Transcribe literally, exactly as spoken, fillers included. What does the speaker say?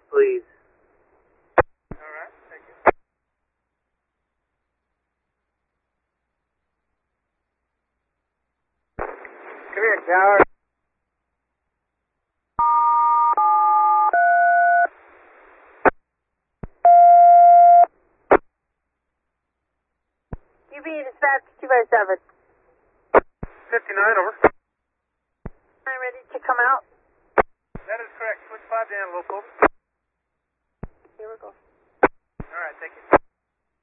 please. Alright, thank you. Come here, Tower. U B dispatch two by seven. fifty-nine, over. I'm ready to come out. That is correct. Switch five to antelope, over. Here we go. Alright, thank you.